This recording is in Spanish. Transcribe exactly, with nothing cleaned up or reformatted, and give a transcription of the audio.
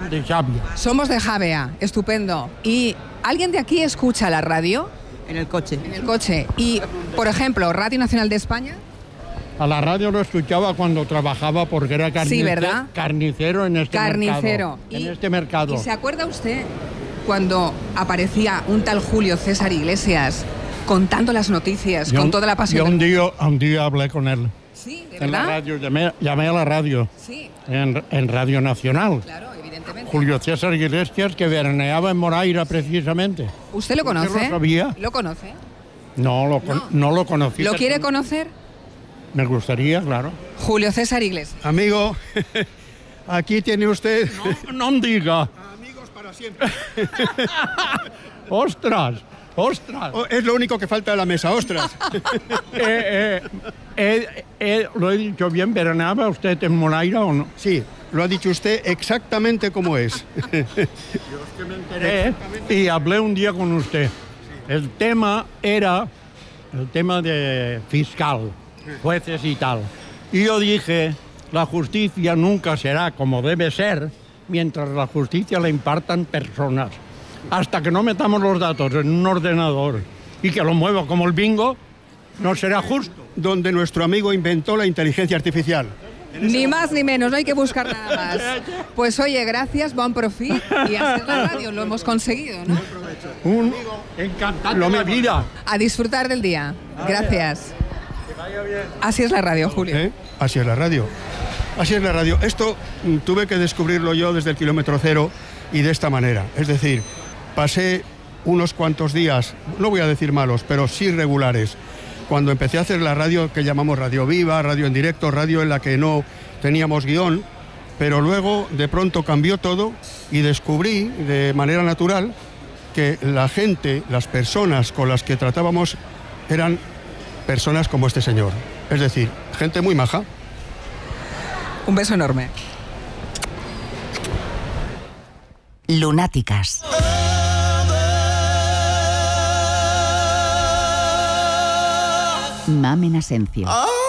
de Xàbia. Somos de Xàbia, estupendo. ¿Y alguien de aquí escucha la radio? En el coche. En el coche. Y, por ejemplo, Radio Nacional de España. A la radio lo escuchaba cuando trabajaba porque era carnice- Sí, ¿verdad? carnicero en este Carnicero. mercado. Y- En este mercado. ¿Y se acuerda usted cuando aparecía un tal Julio César Iglesias contando las noticias Yo con un- toda la pasión? Yo un del mundo? día, un día hablé con él. Sí, ¿de En la verdad? radio, llamé, llamé a la radio. Sí, En, en Radio Nacional. claro, evidentemente. Julio César Iglesias, que veraneaba en Moraira precisamente. ¿Usted lo conoce? ¿Usted lo sabía? ¿Lo conoce? No lo, con- no. lo conocí. ¿Lo quiere persona- conocer? Me gustaría, claro. Julio César Iglesias. Amigo, aquí tiene usted... No, no em diga. Amigos para siempre. ¡Ostras! ¡Ostras! Oh, es lo único que falta de la mesa, ostras. Eh, eh, eh, eh, ¿Lo he dicho bien? ¿Veraneaba usted en Moraira o no? Sí, lo ha dicho usted exactamente como es. Eh, y hablé un día con usted. El tema era el tema de fiscal, jueces y tal. Y yo dije, la justicia nunca será como debe ser mientras la justicia la impartan personas. Hasta que no metamos los datos en un ordenador y que lo mueva como el bingo, no será justo. Donde nuestro amigo inventó la inteligencia artificial. Ni más ni menos, no hay que buscar nada más. Pues oye, gracias, buen profit y hacer la radio, lo hemos conseguido, ¿no? Un encantado de la vida. A disfrutar del día. Gracias. Así es la radio, Julio. ¿Eh? Así es la radio. Así es la radio. Esto mm, tuve que descubrirlo yo desde el kilómetro cero y de esta manera. Es decir, pasé unos cuantos días, no voy a decir malos, pero sí regulares, cuando empecé a hacer la radio que llamamos radio viva, radio en directo, radio en la que no teníamos guión, pero luego de pronto cambió todo y descubrí de manera natural que la gente, las personas con las que tratábamos eran personas como este señor. Es decir, gente muy maja. Un beso enorme. Lunáticas. Mamen Asencio.